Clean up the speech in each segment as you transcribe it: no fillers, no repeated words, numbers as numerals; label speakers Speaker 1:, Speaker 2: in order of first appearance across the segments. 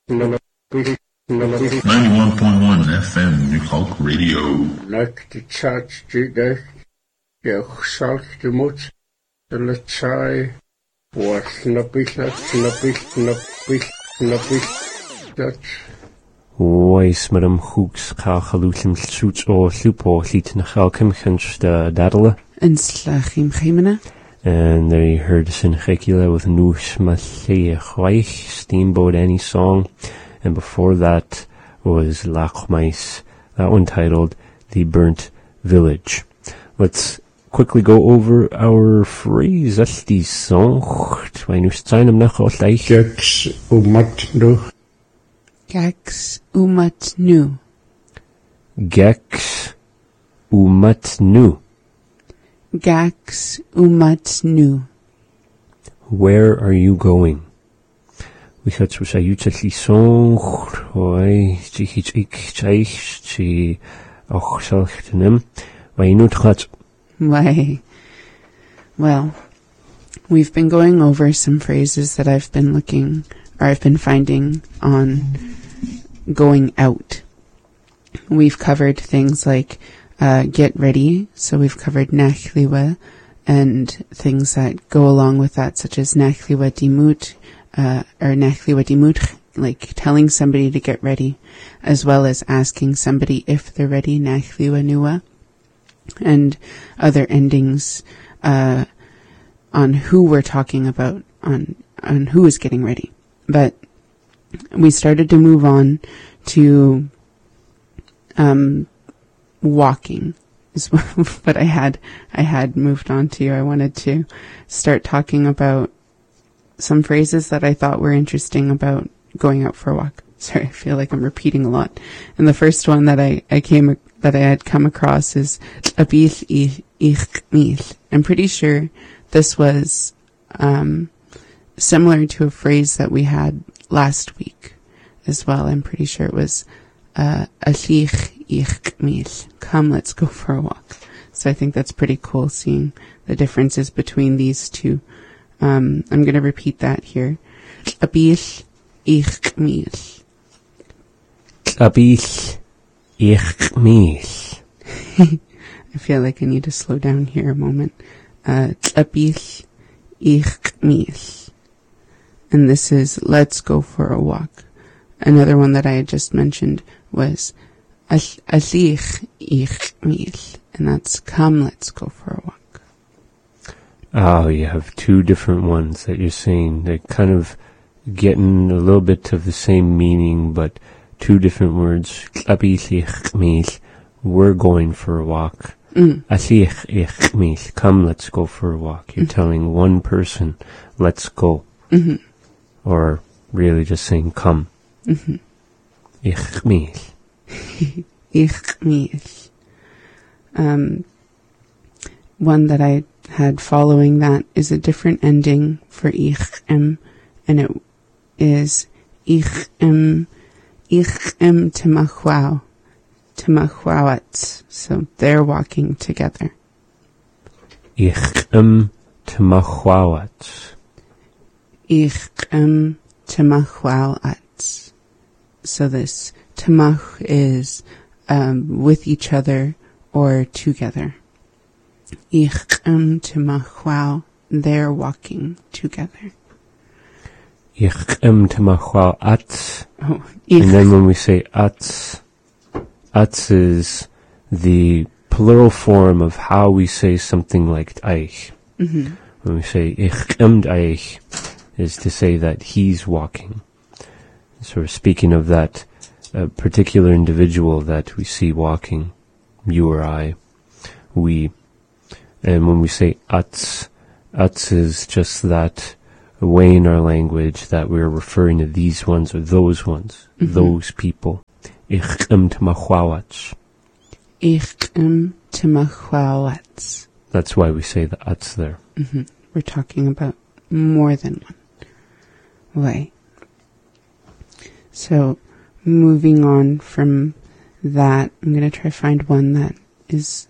Speaker 1: 91.1 FM New Hulk Radio.
Speaker 2: Like the church today, the salt the much, the lachai, was snappy, Dutch.
Speaker 3: Weis met hem hoeks ga geluidem zoets o slupo liet na galkem gunst dadelen.
Speaker 4: En slachim gemene.
Speaker 3: And there you heard Sinchekila with Noosh Masleich, Steamboat Annie song. And before that was Lachmais, that one titled The Burnt Village. Let's quickly go over our phrase. That's the song.
Speaker 2: Gex umatnu.
Speaker 4: Gex umatnu.
Speaker 3: Gex umatnu.
Speaker 4: Gax umatnu.
Speaker 3: Where are you going? We had to say utterly song. Oi, ich chi och selchtem. Why not got?
Speaker 4: Why? Well, we've been going over some phrases that I've been finding on going out. We've covered things like get ready, so we've covered nachliwa, and things that go along with that, such as nachliwa dimut, or nachliwa dimut, like telling somebody to get ready, as well as asking somebody if they're ready, nachliwa nua, and other endings on who we're talking about, on who is getting ready. But we started to move on to walking is what I had moved on to. I wanted to start talking about some phrases that I thought were interesting about going out for a walk. Sorry, I feel like I'm repeating a lot. And the first one that I had come across is abil ich mil. I'm pretty sure this was similar to a phrase that we had last week as well. I'm pretty sure it was alich ich mil. Come, let's go for a walk. So I think that's pretty cool, seeing the differences between these two. I'm going to repeat that here. Abil ich mil.
Speaker 3: Abil ich mil.
Speaker 4: I feel like I need to slow down here a moment. Abil ich mil. And this is let's go for a walk. Another one that I had just mentioned was alich ich mil. And that's come, let's go for a walk.
Speaker 3: Oh, you have two different ones that you're saying. They're kind of getting a little bit of the same meaning, but two different words. Alich ich mil. We're going for a walk. Alich ich mil. Come, let's go for a walk. You're telling one person, let's go.
Speaker 4: Mm-hmm.
Speaker 3: Or really just saying come.
Speaker 4: Mm-hmm.
Speaker 3: Ich mil.
Speaker 4: Ich mil. One that I had following that is a different ending for ich and it is ich temachwawat. So they're walking together.
Speaker 3: Ich temachwawat.
Speaker 4: Ich temachwawat. So this temach is with each other or together. Ich temachwaw, they're walking together.
Speaker 3: Ich temachwawat.
Speaker 4: Oh,
Speaker 3: and then when we say atz is the plural form of how we say something like eich.
Speaker 4: Mm-hmm.
Speaker 3: When we say ich eich, is to say that he's walking. So we're speaking of that particular individual that we see walking, you or I, we. And when we say atz is just that way in our language that we're referring to these ones or those ones, those people. Ich temachwawat.
Speaker 4: Ich temachwawat.
Speaker 3: That's why we say the atz there.
Speaker 4: Mm-hmm. We're talking about more than one way. So, moving on from that, I'm going to try to find one that is,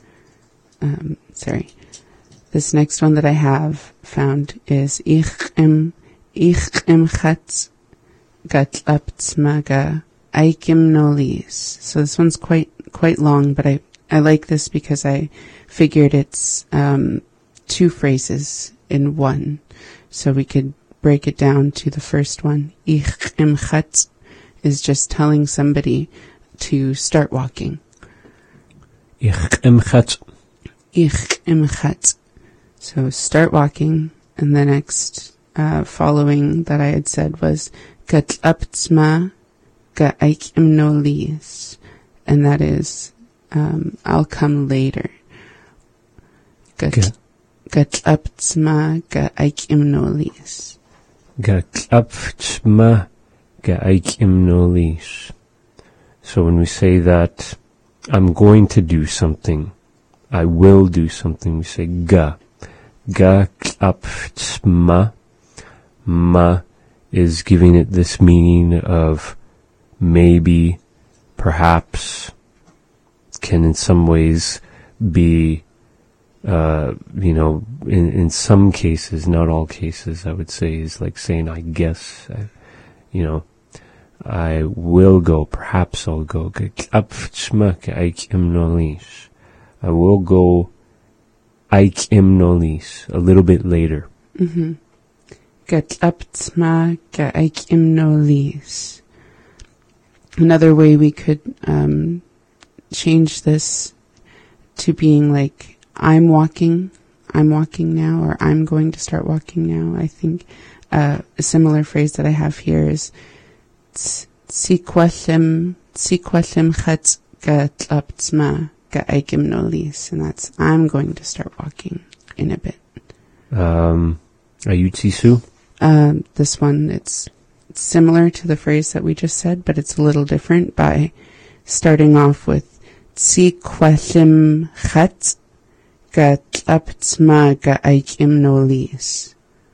Speaker 4: this next one that I have found is Ich chatz gatlaptsmaga aikimnolis. So this one's quite long, but I like this because I figured it's two phrases in one. So we could break it down to the first one. Ich imchatz is just telling somebody to start walking.
Speaker 3: Ich imchatz.
Speaker 4: Ich imchatz. So start walking, and the next following that I had said was gatlaptsma ga'aik imnolis, and that is I'll come later. Gatlaptsma ga'aik imnolis.
Speaker 3: Gatlaptsma ga'aik imnolis. So when we say that I'm going to do something, I will do something, we say ga. Gatlaptsma. Ma is giving it this meaning of maybe, perhaps, can in some ways be, in some cases, not all cases, I would say, is like saying, I guess, I will go, perhaps I'll go. I will go aikimnolis, a little bit later.
Speaker 4: Mm-hmm. Gatlaptsma ga'aikimnolis. Another way we could change this to being like, I'm walking now, or I'm going to start walking now. I think a similar phrase that I have here is tzikwashem chatz gatlaptsma ga'aikimnolis, and that's I'm going to start walking in a bit.
Speaker 3: Ayutzisu?
Speaker 4: This one, it's similar to the phrase that we just said, but it's a little different by starting off with tzikwashem chatz gatlaptsma ga'aikimnolis.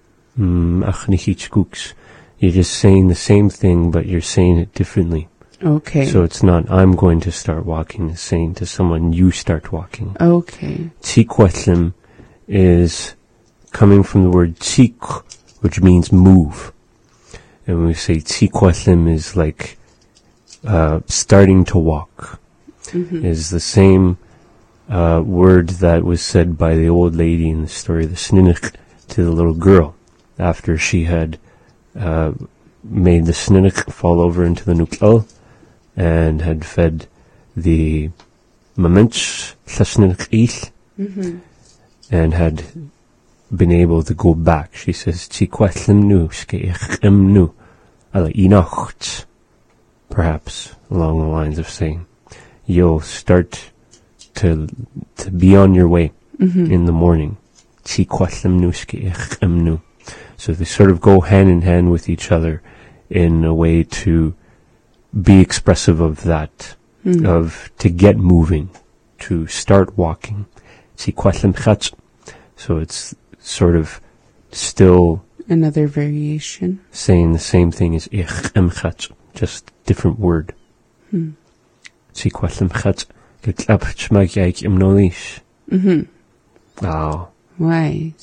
Speaker 3: You're just saying the same thing, but you're saying it differently.
Speaker 4: Okay.
Speaker 3: So it's not, I'm going to start walking, it's saying to someone, you start walking.
Speaker 4: Okay.
Speaker 3: Tzikwashem is coming from the word tzik, which means move. And when we say tzikwashem is like, starting to walk. Mm-hmm. Is the same, word that was said by the old lady in the story of the Sninich to the little girl after she had, made the Sninich fall over into the Nuklal and had fed the Mamench Sasninich and had been able to go back. She says, perhaps along the lines of saying, you'll start to be on your way in the morning. So they sort of go hand in hand with each other in a way to be expressive of that, of to get moving, to start walking. So it's sort of still
Speaker 4: another variation,
Speaker 3: saying the same thing as just different word. Oh.
Speaker 4: Why?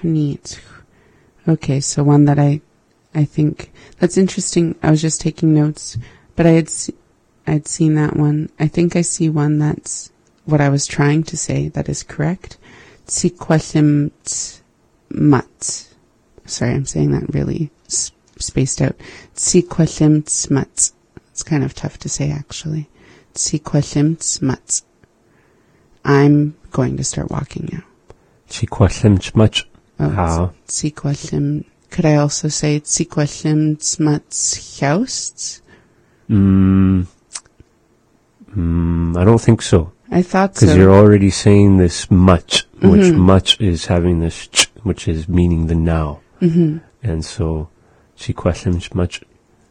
Speaker 4: Okay, so one that I think that's interesting. I was just taking notes, but I'd seen that one. I think I see one that's what I was trying to say that is correct. Tzikwashem tzmat. Sorry, I'm saying that really spaced out. Tzikwashem tzmat. It's kind of tough to say, actually. Tzikwashem tzmat. I'm going to start walking now.
Speaker 3: Tzikwashem tzmat.
Speaker 4: Oh, tzikwashem. Could I also say tzikwashem tzmat hjaust?
Speaker 3: I don't think so.
Speaker 4: I thought so.
Speaker 3: Because you're already saying this much, which much is having this ch, which is meaning the now. And so, tzikwashem much.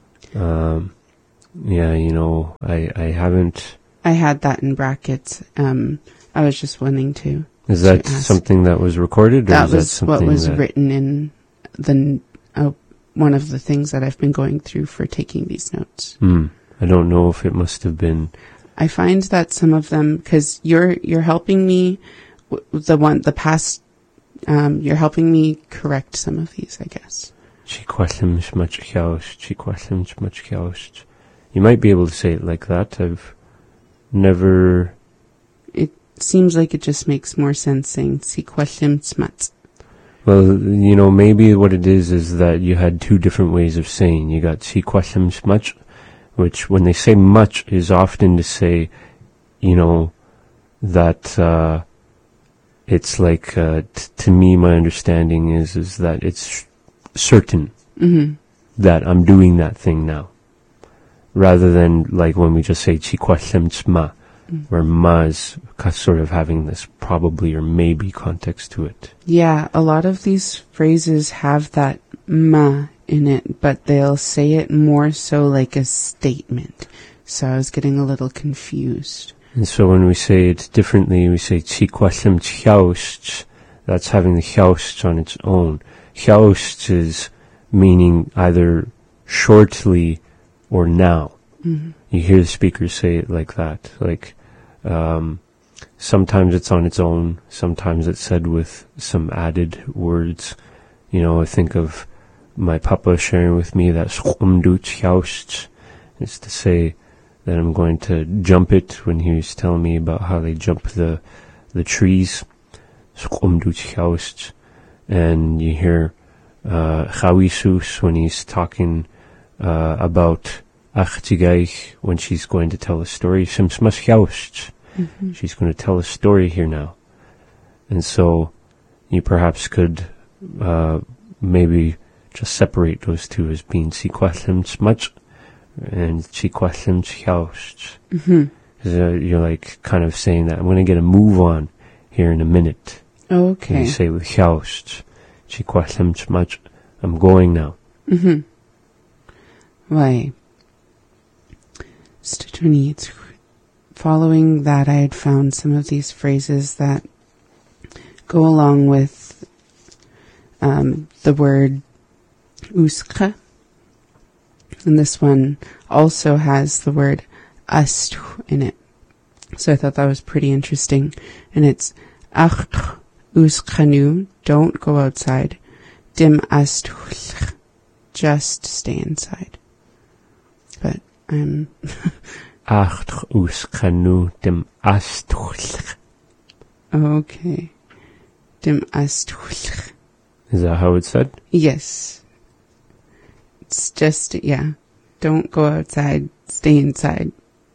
Speaker 3: Yeah, I haven't. I
Speaker 4: had that in brackets. I was just wanting to.
Speaker 3: Is that something that was recorded? Or
Speaker 4: that
Speaker 3: is that
Speaker 4: was
Speaker 3: something
Speaker 4: what was written in the one of the things that I've been going through for taking these notes.
Speaker 3: I don't know if it must have been.
Speaker 4: I find that some of them, because you're helping me, you're helping me correct some of these, I guess.
Speaker 3: You might be able to say it like that. I've never...
Speaker 4: It seems like it just makes more sense saying smuts.
Speaker 3: Well, you know, maybe what it is that you had two different ways of saying. You got much, which when they say much is often to say, you know, that it's like, to me, my understanding is that it's certain that I'm doing that thing now. Rather than like when we just say chikwashemchma, where ma is sort of having this probably or maybe context to it.
Speaker 4: Yeah, a lot of these phrases have that ma in it, but they'll say it more so like a statement. So I was getting a little confused.
Speaker 3: And so when we say it differently, we say chikwashemchyaosh, that's having the hyaosh on its own. Hyaosh is meaning either shortly or now. You hear the speaker say it like that. Like, sometimes it's on its own, sometimes it's said with some added words. You know, I think of my papa sharing with me that it's to say that I'm going to jump it when he was telling me about how they jump the trees. And you hear Chawisus when he's talking about Achtigaich when she's going to tell a story. She's going to tell a story here now. And so you perhaps could maybe just separate those two as being Chikwashemchmach and Chikwashemchyaosh. You're like kind of saying that I'm going to get a move on here in a minute.
Speaker 4: Okay.
Speaker 3: And you say with Hyaosh, Chikwashemchmach, I'm going now.
Speaker 4: Right. Following that, I had found some of these phrases that go along with the word uskha. And this one also has the word astu in it. So I thought that was pretty interesting. And it's ach uskhanu, don't go outside. Dim astu, just stay inside. But I'm... Okay. Dim astu.
Speaker 3: Is that how it's said?
Speaker 4: Yes. It's just, yeah. Don't go outside, stay inside.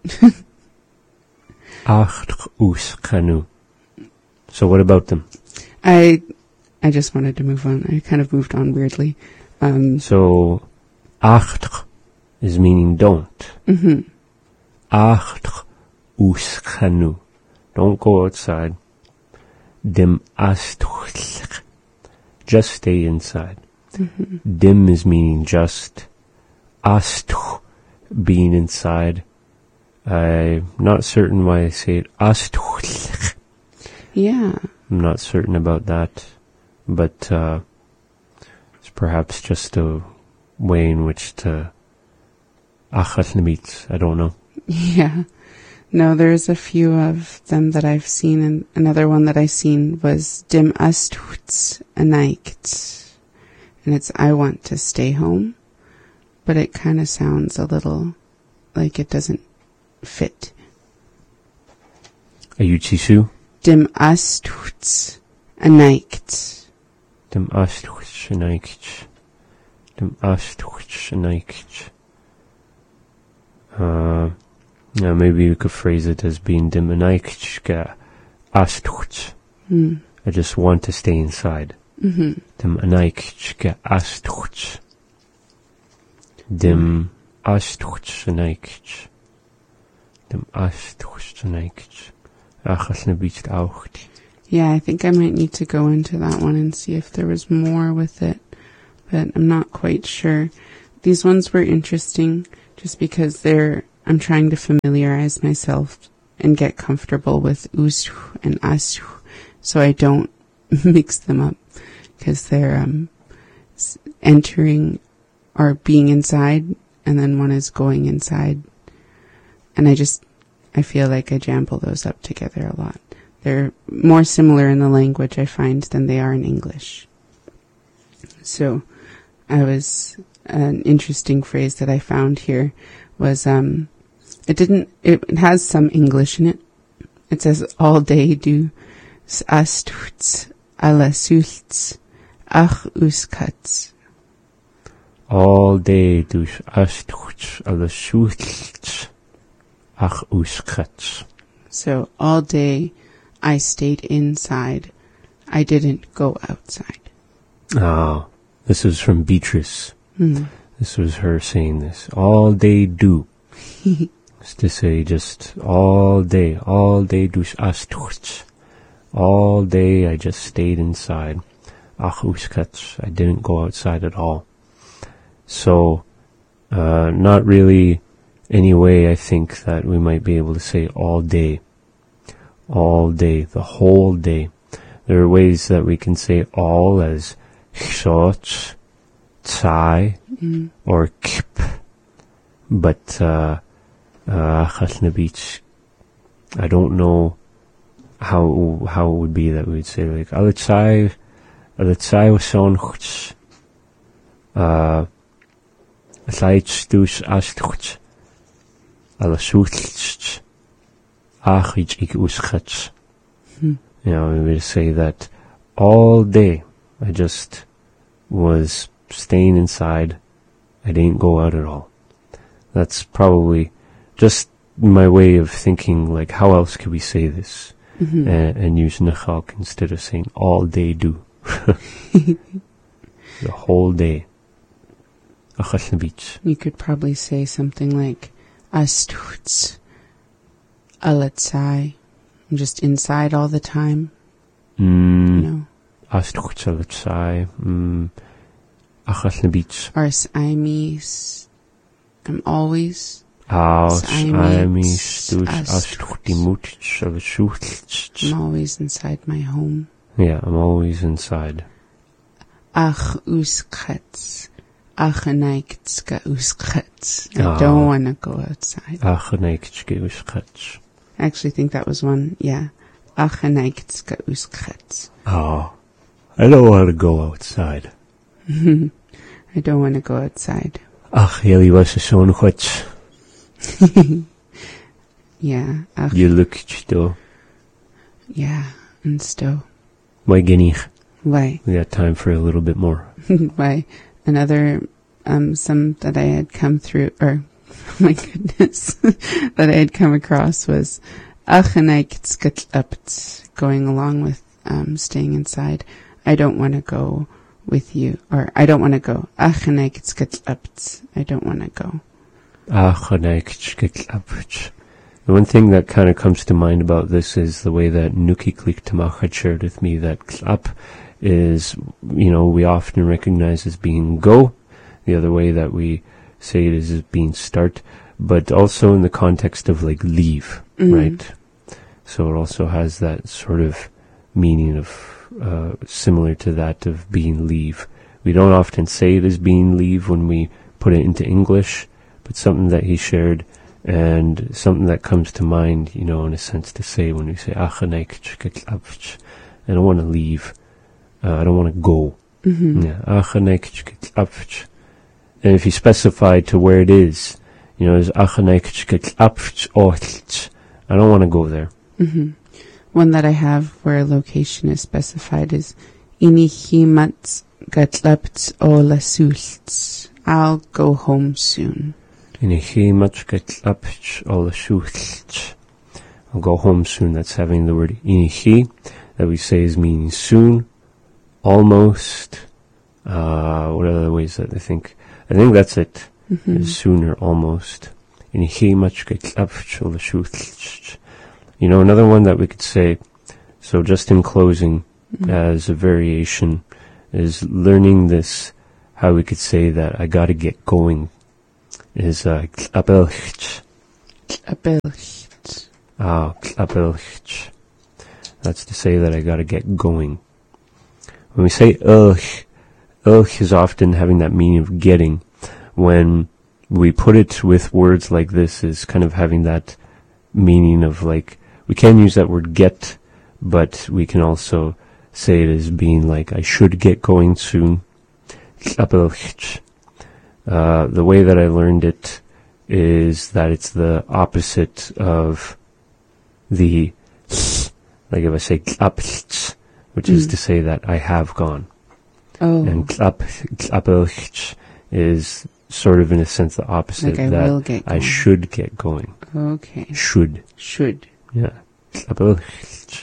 Speaker 3: So what about them?
Speaker 4: I just wanted to move on. I kind of moved on weirdly.
Speaker 3: So, acht is meaning don't. Acht uskanu. Don't go outside. Dim astuch. Just stay inside. Dim is meaning just. Astuch, being inside. I'm not certain why I say it astuch.
Speaker 4: Yeah.
Speaker 3: I'm not certain about that. But it's perhaps just a way in which to achat nemit. I don't know.
Speaker 4: Yeah. No, there's a few of them that I've seen, and another one that I seen was dim astuts anaikt. And it's I want to stay home, but it kind of sounds a little like it doesn't fit.
Speaker 3: Ayuchisu?
Speaker 4: Dim astuts anaikt.
Speaker 3: Dim astuts anaikt. Dim astuts anaikt. Yeah, maybe you could phrase it as being dim anaikt astuts. I just want to stay inside. Dim anaikt astuts. Dim astuts anaikt. Dim astuts anaikt. Achasnabit aucht.
Speaker 4: Yeah, I think I might need to go into that one and see if there was more with it, but I'm not quite sure. These ones were interesting just because I'm trying to familiarize myself and get comfortable with usu and asu so I don't mix them up because they're entering or being inside and then one is going inside. And I feel like I jumble those up together a lot. They're more similar in the language, I find, than they are in English. So an interesting phrase that I found here was, it has some English in it. It says, all day du astuts alla sults ach uskats.
Speaker 3: All day du astuts alla sults ach uskats.
Speaker 4: So all day I stayed inside. I didn't go outside.
Speaker 3: Ah, this was from Beatrice. This was her saying this. All day do. It's to say just all day dus astuts. All day I just stayed inside. Ach uskats. I didn't go outside at all. So, not really any way I think that we might be able to say all day. All day, the whole day. There are ways that we can say all as shots, tsai, or kip. But, I don't know how it would be that we would say like, alatsai was son chuts. Alaits dus astuts. Alasutts. Achich ik uschats. You know, we would say that all day I just was staying inside. I didn't go out at all. That's probably just my way of thinking, like, how else could we say this? And use nachalk instead of saying all day do. The whole day.
Speaker 4: You could probably say something like, astuts alatsai. I'm just inside all the time. You know.
Speaker 3: Astuts alatsai. Achasnabich.
Speaker 4: Ars aimis. I'm always.
Speaker 3: Aus aimis dus astutimutich alasutich.
Speaker 4: I'm always inside my home.
Speaker 3: Yeah, I'm always inside.
Speaker 4: Ach uskats. Achenaikitska uskats. I don't want to go outside.
Speaker 3: Achenaikitska uskats.
Speaker 4: I actually think that was one, yeah. Achenaikitska uskats.
Speaker 3: Oh, I don't want to go outside.
Speaker 4: I don't want to go outside.
Speaker 3: Ach, jullie was er zo'n goed.
Speaker 4: Yeah. Ach.
Speaker 3: Je lukt sto.
Speaker 4: Yeah, and sto.
Speaker 3: Why genig?
Speaker 4: Why?
Speaker 3: We got time for a little bit more.
Speaker 4: Why? Another, some that I had come through, or, my goodness, that I had come across was going along with, staying inside. I don't want to go with you, or I don't want to go. I don't want to go.
Speaker 3: The one thing that kind of comes to mind about this is the way that Nuki Klik Tamach had shared with me that klap is, you know, we often recognize as being go. The other way that we say it is as being start, but also in the context of like leave, right? So it also has that sort of meaning of, similar to that of being leave. We don't often say it as being leave when we put it into English, but something that he shared and something that comes to mind, you know, in a sense to say when we say, I don't want to leave. I don't want to go. Yeah. And if you specify to where it is, you know, is I don't want to go there.
Speaker 4: One that I have where a location is specified is Inihimats Gatlapts o Lasults. I'll go home soon.
Speaker 3: Inihimats Gatlapts o Lasults. I'll go home soon. That's having the word inihi that we say is meaning soon, almost. What are the other ways that I think that's it. Sooner, almost. Inihimats Gatlapts o Lasults. You know, another one that we could say, so just in closing, as a variation, is learning this, how we could say that I gotta get going, is klapelcht.
Speaker 4: Klapelcht.
Speaker 3: Klapelcht. That's to say that I gotta get going. When we say ilch is often having that meaning of getting. When we put it with words like this, is kind of having that meaning of like, we can use that word get, but we can also say it as being like, I should get going soon. Tlapelch. The way that I learned it is that it's the opposite of the, like if I say tlapelch, which is to say that I have gone.
Speaker 4: Oh.
Speaker 3: And tlapelch is sort of in a sense the opposite,
Speaker 4: like
Speaker 3: that
Speaker 4: will get
Speaker 3: I
Speaker 4: going.
Speaker 3: should get going.
Speaker 4: Okay.
Speaker 3: Should. Yeah. Tlapelch.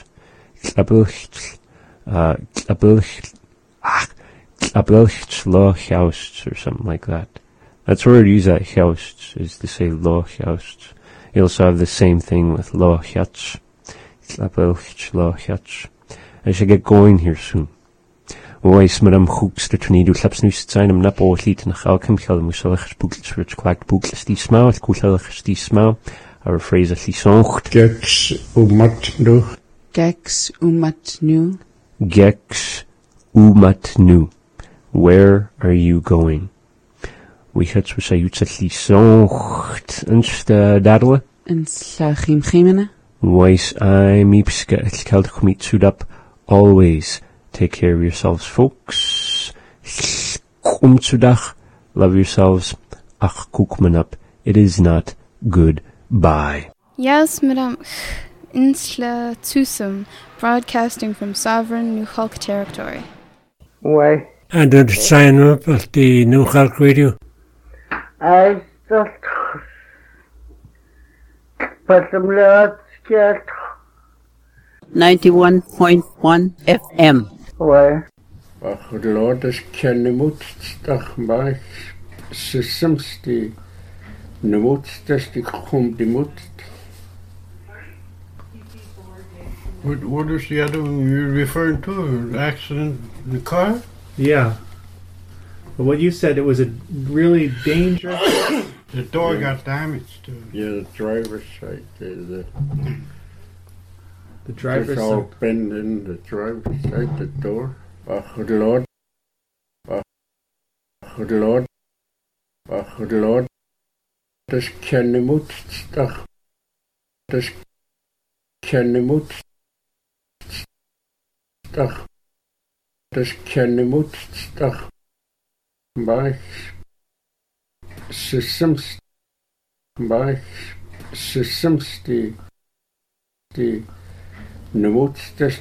Speaker 3: Lo Chaust or something like that. That's where I use that Chaust, is to say Lo Chaust. You also have the same thing with Lo Chach. Lo Chach. I should get going here soon. Oes madam hooks the tornado claps nu zijn am nap o liet en gauw kem gel moeselige boekels rich clacked boekels die smaal het koelige die smaal our phrase at lisoncht
Speaker 2: Gex umat nu.
Speaker 4: Gex umat nu.
Speaker 3: Gex umat nu. Where are you going? We had so say it's at lisoncht and dadle
Speaker 4: En slachim chimene.
Speaker 3: Wees I meepske het keld commit sudap always. Take care of yourselves, folks. Kumtsudag. Love yourselves. Ach, kukmanap. It is not goodbye.
Speaker 5: Yes, madam. Insla Tusum, broadcasting from sovereign New Hulk territory.
Speaker 6: Why?
Speaker 7: And then sign up at the New Hulk Radio.
Speaker 6: I just put some lots get
Speaker 8: 91.1 FM.
Speaker 6: why?
Speaker 2: Ach, de Lord is kennemut, stach maar systems die nemut, dat die kom die moet.
Speaker 9: What is the other one you're referring to? The accident in the car?
Speaker 10: Yeah. But what you said, it was a really dangerous...
Speaker 9: The door got damaged.
Speaker 2: Yeah, the driver's side,
Speaker 10: The
Speaker 2: it's
Speaker 10: driver's
Speaker 2: all
Speaker 10: side.
Speaker 2: bent in the driver's side, the door. Ach, de Lord. Ach, de Lord. Ach, de Lord. Dat kennemut, stach. Dat kennemut. Stach. Dat kennemut, stach. Maar systems die nemut, dat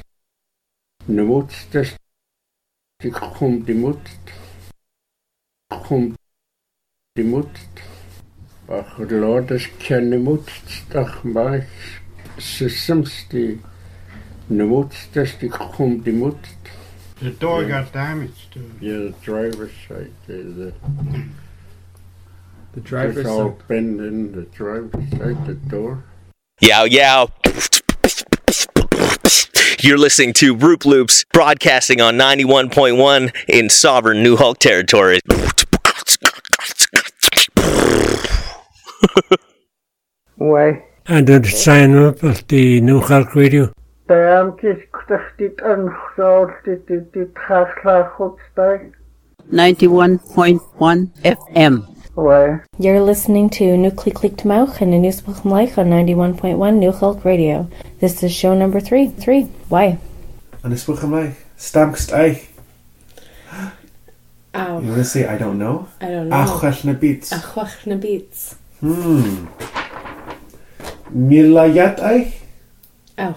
Speaker 2: die kom die moet. Kom die moet. Ach, de Lord is kennemut, stach maar systems die nemut, dat die kom die moet.
Speaker 9: The door got damaged.
Speaker 2: Yeah, the driver's side,
Speaker 10: The
Speaker 2: it's
Speaker 10: driver's
Speaker 2: all
Speaker 10: side.
Speaker 2: bent in the driver's side, the door.
Speaker 11: Yow, yow. You're listening to Roop Loops, broadcasting on 91.1 in sovereign New Hulk territory.
Speaker 6: Why?
Speaker 7: And then sign up at the New Hulk Radio.
Speaker 6: Beamtjes dit en zo dit gaat goed bij.
Speaker 8: 91.1 FM.
Speaker 6: Why?
Speaker 12: You're listening to Nuclear Mauch and a Newsbook Mike on 91.1 New Hulk Radio. This is show number 3. Why?
Speaker 10: And it's spoken like Stamkst I.
Speaker 12: Ow.
Speaker 10: You want to say I don't know?
Speaker 12: I don't know.
Speaker 10: Achwachna beats.
Speaker 12: Achwachna beats.
Speaker 10: Milayat I?
Speaker 12: Ow.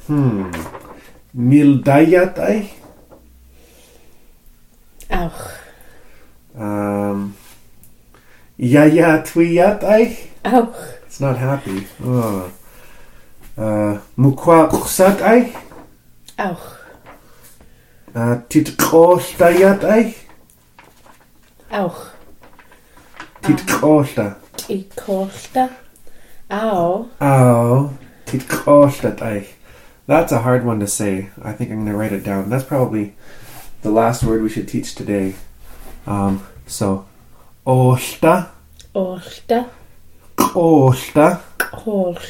Speaker 10: Mildayat I?
Speaker 12: Ow.
Speaker 10: Yaya Twiyat I?
Speaker 12: Ow.
Speaker 10: It's not happy. Mukwa Kusat I?
Speaker 12: Ow.
Speaker 10: Titkostayat I?
Speaker 12: Ow.
Speaker 10: Titkosta.
Speaker 12: Titkosta. Ow.
Speaker 10: Oh, titkostat I. That's a hard one to say. I think I'm going to write it down. That's probably the last word we should teach today. So, osta.
Speaker 12: Osta.
Speaker 10: Kosta.
Speaker 12: Kosta.